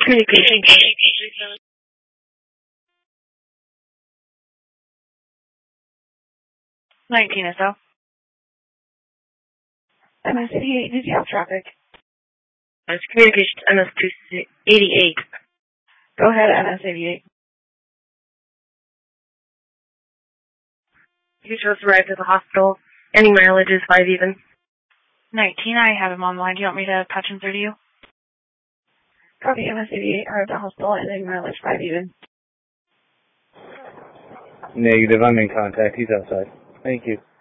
Communication. 19 or so. MS-88, did you have traffic? It's communication MS-288. Go ahead, MS-88. You just arrived at the hospital. Any mileage is 5 even. 19, I have him on the line. Do you want me to patch him through to you? Copy, MS-88, arrived at the hospital, and then mileage 5 even. Negative, I'm in contact. He's outside. Thank you.